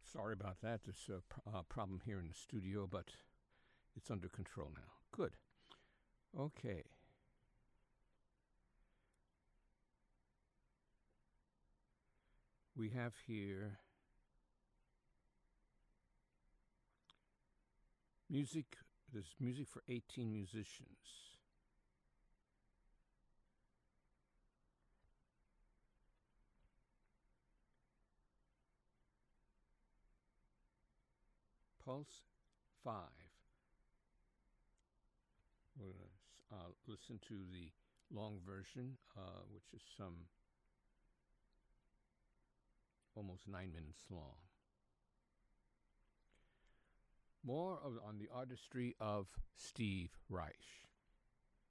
Sorry about that. There's a problem here in the studio, but it's under control now. Good. Okay. We have here music. There's music for 18 musicians. Pulse 5. We're going to listen to the long version, which is some almost 9 minutes long. More on the artistry of Steve Reich.